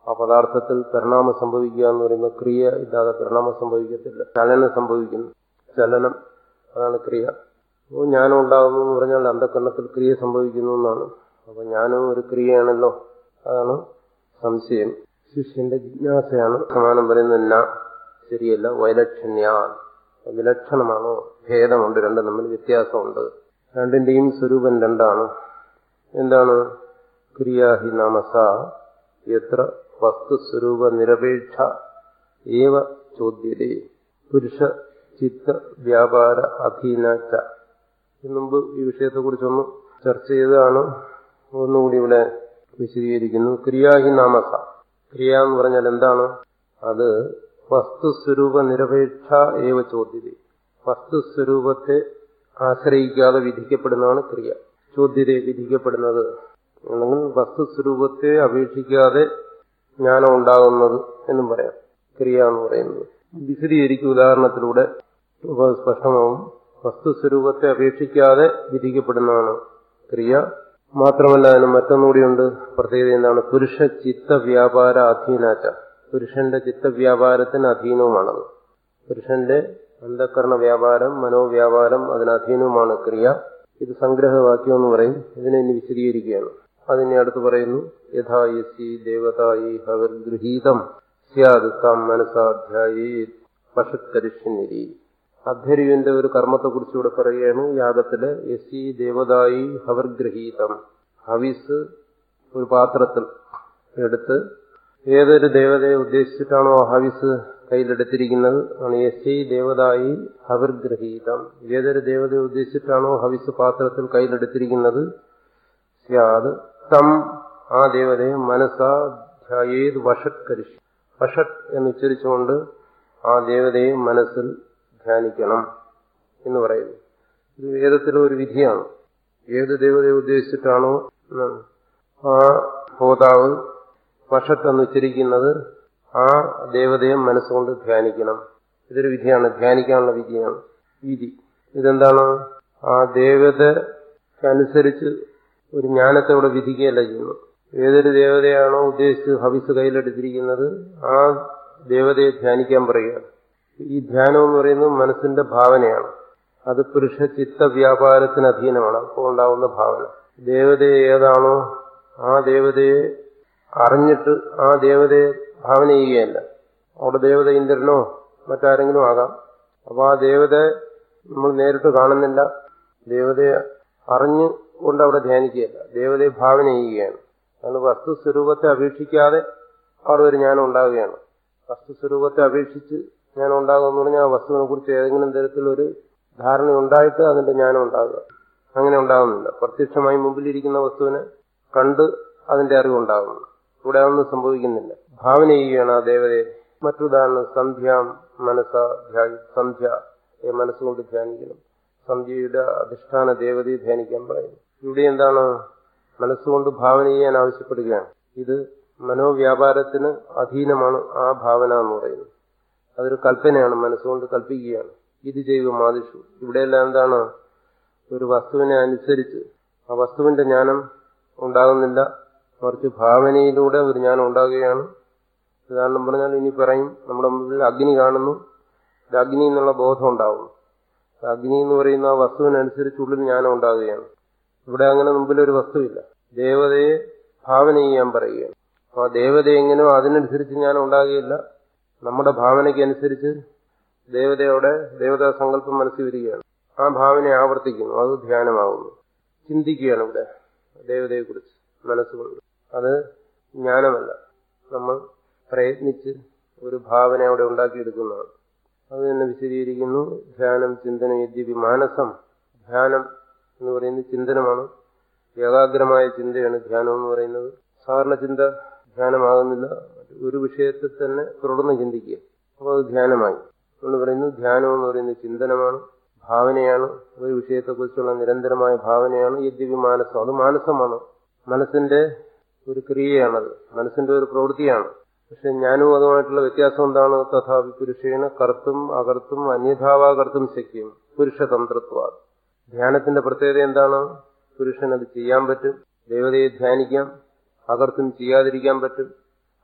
ആ പദാർത്ഥത്തിൽ പരിണാമം സംഭവിക്കുക എന്ന് പറയുന്ന ക്രിയ ഇല്ലാതെ പരിണാമം സംഭവിക്കത്തില്ല. ചലനം സംഭവിക്കുന്നു. ചലനം, അതാണ് ക്രിയ. അപ്പോൾ ജ്ഞാനം ഉണ്ടാകുന്നു എന്ന് പറഞ്ഞാൽ അന്ധകരണത്തിൽ ക്രിയ സംഭവിക്കുന്നു എന്നാണ്. അപ്പൊ ജ്ഞാനവും ഒരു ക്രിയയാണല്ലോ. അതാണ് സംശയം. ശിഷ്യന്റെ ജിജ്ഞാസയാണ്. സമാനം പറയുന്നില്ല, ശരിയല്ല. വൈലക്ഷണ്യ, വിലക്ഷണമാണോ? ഭേദമുണ്ട്, രണ്ടും തമ്മിൽ വ്യത്യാസമുണ്ട്. രണ്ടിന്റെയും സ്വരൂപം രണ്ടാണ്. എന്താണ്? ക്രിയാഹി നാമസ യത്ര വസ്തുസ്വരൂപ നിരപേക്ഷ ഏവ ചോദ്യതേ പുരുഷ ചിത്ത വ്യാപാര അധീനച്ച. മുമ്പ് ഈ വിഷയത്തെക്കുറിച്ചൊന്ന് ചർച്ച ചെയ്തതാണ്. ഒന്നുകൂടി ഇവിടെ വിശദീകരിക്കുന്നു. ക്രിയാഹി നാമസ, ക്രിയ എന്ന് പറഞ്ഞാൽ എന്താണ്? അത് വസ്തുസ്വരൂപ നിരപേക്ഷ ഏവ ചോദ്യത. വസ്തുസ്വരൂപത്തെ ആശ്രയിക്കാതെ വിധിക്കപ്പെടുന്നതാണ് ക്രിയ. ചോദ്യത വിധിക്കപ്പെടുന്നത്, അല്ലെങ്കിൽ വസ്തുസ്വരൂപത്തെ അപേക്ഷിക്കാതെ ജ്ഞാനം ഉണ്ടാകുന്നത് എന്നും പറയാം ക്രിയ എന്ന് പറയുന്നത്. വിശദീകരിക്കും ഉദാഹരണത്തിലൂടെ സ്പഷ്ടമാവും. വസ്തുസ്വരൂപത്തെ അപേക്ഷിക്കാതെ വിധിക്കപ്പെടുന്നതാണ് ക്രിയ. മാത്രമല്ല അതിന് മറ്റൊന്നുകൂടിയുണ്ട്. പ്രത്യേകത എന്താണ്? പുരുഷ ചിത്ത വ്യാപാര അധീനാച്ച. പുരുഷന്റെ ചിത്തവ്യാപാരത്തിന് അധീനവുമാണത്. പുരുഷന്റെ അന്ധകരണ വ്യാപാരം, മനോവ്യാപാരം അതിന് അധീനവുമാണ് ക്രിയ. ഇത് സംഗ്രഹവാക്യം എന്ന് പറയും. ഇതിനെ ഇനി വിശദീകരിക്കുകയാണ്. അതിനെ അടുത്ത് പറയുന്നു. യഥാ യസി ദേവതായി ഹവിർഗൃഹീതം സ്യാദ് താം മനസാധ്യായി പശുക്കരിഷ്യനിരി. അധ്വര്യുവിന്റെ ഒരു കർമ്മത്തെക്കുറിച്ച് ഇവിടെ പറയുകയാണ്. യാഗത്തില് യസി ദേവതായി ഹവിർഗൃഹീതം, ഹവിസ് ഒരു പാത്രത്തിൽ എടുത്ത് ഏതൊരു ദേവതയെ ഉദ്ദേശിച്ചിട്ടാണോ ഹവിസ് കയ്യിലെടുത്തിരിക്കുന്നത് ആണ് യസി ദേവതായി ഹവിർഗൃഹീതം. ഏതൊരു ദേവതയെ ഉദ്ദേശിച്ചിട്ടാണോ ഹവിസ് പാത്രത്തിൽ കയ്യിലെടുത്തിരിക്കുന്നത് സ്യാദ് തം, ആ ദേവതയെ മനസാ ധ്യായേത് വഷത്കരിഷ്. വഷത് എന്ന് ഉച്ചരിച്ചുകൊണ്ട് ആ ദേവതയെ മനസ്സിൽ ധ്യാനിക്കണം എന്ന് പറയുന്നു. ഇത് വേദത്തിലെ ഒരു വിധിയാണ്. ഏത് ദേവതയെ ഉദ്ദേശിച്ചിട്ടാണോ ആ ഹോതാവ് വഷത്ത് എന്ന് ഉച്ചരിക്കുന്നത് ആ ദേവതയെ മനസ്സുകൊണ്ട് ധ്യാനിക്കണം. ഇതൊരു വിധിയാണ്, ധ്യാനിക്കാനുള്ള വിധിയാണ്. വിധി ഇതെന്താണ്? ആ ദേവതയ്ക്കനുസരിച്ച് ഒരു ജ്ഞാനത്തെ ഇവിടെ വിധിക്കുകയല്ല ചെയ്യുന്നു. ഏതൊരു ദേവതയാണോ ഉദ്ദേശിച്ച് ഹവിസ് കയ്യിലെടുത്തിരിക്കുന്നത് ആ ദേവതയെ ധ്യാനിക്കാൻ പറയുകയാണ്. ഈ ധ്യാനം എന്ന് പറയുന്നത് മനസ്സിന്റെ ഭാവനയാണ്. അത് പുരുഷ ചിത്ത വ്യാപാരത്തിന് അധീനമാണ്. അപ്പോൾ ഉണ്ടാവുന്ന ഭാവന. ദേവതയെ ഏതാണോ ആ ദേവതയെ അറിഞ്ഞിട്ട് ആ ദേവതയെ ഭാവന ചെയ്യുകയല്ല. അവിടെ ദേവത ഇന്ദ്രനോ മറ്റാരെങ്കിലും ആകാം. അപ്പൊ ആ ദേവതയെ നമ്മൾ നേരിട്ട് കാണുന്നില്ല. ദേവതയെ അറിഞ്ഞുകൊണ്ട് അവിടെ ധ്യാനിക്കുകയല്ല, ദേവതയെ ഭാവന ചെയ്യുകയാണ്. അത് വസ്തുസ്വരൂപത്തെ അപേക്ഷിക്കാതെ അവിടെ ഒരു ജ്ഞാനം ഉണ്ടാവുകയാണ്. വസ്തുസ്വരൂപത്തെ അപേക്ഷിച്ച് ജ്ഞാനം ഉണ്ടാകുമെന്ന് പറഞ്ഞാൽ ആ വസ്തുവിനെ കുറിച്ച് ഏതെങ്കിലും തരത്തിലൊരു ധാരണ ഉണ്ടായിട്ട് അതിന്റെ ജ്ഞാനം ഉണ്ടാകുക. അങ്ങനെ ഉണ്ടാകുന്നില്ല. പ്രത്യക്ഷമായി മുമ്പിലിരിക്കുന്ന വസ്തുവിനെ കണ്ട് അതിന്റെ അറിവുണ്ടാകുന്നു. ഇവിടെ അതൊന്നും സംഭവിക്കുന്നില്ല. ഭാവന ചെയ്യുകയാണ് ആ ദേവതയെ. മറ്റുദാഹരണം സന്ധ്യാം മനസ്സാ ധ്യാനി. സന്ധ്യ മനസ്സുകൊണ്ട് ധ്യാനിക്കണം. സന്ധ്യയുടെ അധിഷ്ഠാന ദേവതയെ ധ്യാനിക്കാൻ പറയുന്നു. ഇവിടെ എന്താണ്? മനസ്സുകൊണ്ട് ഭാവന ചെയ്യാൻ ആവശ്യപ്പെടുകയാണ്. ഇത് മനോവ്യാപാരത്തിന് അധീനമാണ് ആ ഭാവന എന്ന് പറയുന്നത്. അതൊരു കൽപ്പനയാണ്, മനസ്സുകൊണ്ട് കൽപ്പിക്കുകയാണ്. ഇത് ചെയ്യുക മാതിഷു. ഇവിടെയെല്ലാം എന്താണ്? ഒരു വസ്തുവിനെ അനുസരിച്ച് ആ വസ്തുവിന്റെ ജ്ഞാനം ഉണ്ടാകുന്നില്ല, മറിച്ച് ഭാവനയിലൂടെ ഒരു ജ്ഞാനം ഉണ്ടാകുകയാണ്. ഉദാഹരണം പറഞ്ഞാൽ ഇനി പറയും, നമ്മുടെ മുമ്പിൽ അഗ്നി കാണുന്നു, അഗ്നി എന്നുള്ള ബോധം ഉണ്ടാകുന്നു. അഗ്നി എന്ന് പറയുന്ന ആ വസ്തുവിനനുസരിച്ചുള്ളിൽ ജ്ഞാനം ഉണ്ടാകുകയാണ്. ഇവിടെ അങ്ങനെ മുമ്പിലൊരു വസ്തുവില്ല. ദേവതയെ ഭാവന ചെയ്യാൻ പറയുകയാണ്. ആ ദേവത എങ്ങനെയോ അതിനനുസരിച്ച് ജ്ഞാനം ഉണ്ടാകുകയില്ല. നമ്മുടെ ഭാവനയ്ക്ക് അനുസരിച്ച് ദേവതയോടെ ദേവതാ സങ്കല്പം മനസ്സിൽ വരികയാണ്. ആ ഭാവനയെ ആവർത്തിക്കുന്നു. അത് ധ്യാനമാകുന്നു. ചിന്തിക്കുകയാണ് ഇവിടെ ദേവതയെക്കുറിച്ച് മനസ്സുകൊണ്ട്. അത് ജ്ഞാനമല്ല, നമ്മൾ പ്രയത്നിച്ച് ഒരു ഭാവന അവിടെ ഉണ്ടാക്കിയെടുക്കുന്നതാണ്. അത് തന്നെ വിശദീകരിക്കുന്നു. ധ്യാനം ചിന്തനം യദ്യപി മാനസം. ധ്യാനം എന്ന് പറയുന്നത് ചിന്തനമാണ്, ഏകാഗ്രമായ ചിന്തയാണ് ധ്യാനം എന്ന് പറയുന്നത്. സാധാരണ ചിന്ത ധ്യാനമാകുന്നില്ല. ഒരു വിഷയത്തിൽ തന്നെ തുടർന്ന് ചിന്തിക്കുക, അപ്പോൾ അത് ധ്യാനമായി എന്ന് പറയുന്നു. ധ്യാനം എന്ന് പറയുന്നത് ചിന്തനമാണ്, ഭാവനയാണ്. ഒരു വിഷയത്തെക്കുറിച്ചുള്ള നിരന്തരമായ ഭാവനയാണ്. യദ്യപി മാനസം, അത് മാനസമാണ്, മനസ്സിന്റെ ഒരു ക്രിയയാണത്, മനസ്സിന്റെ ഒരു പ്രവൃത്തിയാണ്. പക്ഷെ ജ്ഞാനവും അതുമായിട്ടുള്ള വ്യത്യാസം എന്താണ്? തഥാപി പുരുഷേണ കർത്തും അകർത്തും അന്യഥാവാ കർത്തും ശക്യം പുരുഷതന്ത്രത്വ. ധ്യാനത്തിന്റെ പ്രത്യേകത എന്താണ്? പുരുഷൻ അത് ചെയ്യാൻ പറ്റും, ദേവതയെ ധ്യാനിക്കാം, അകർത്തും ചെയ്യാതിരിക്കാൻ പറ്റും.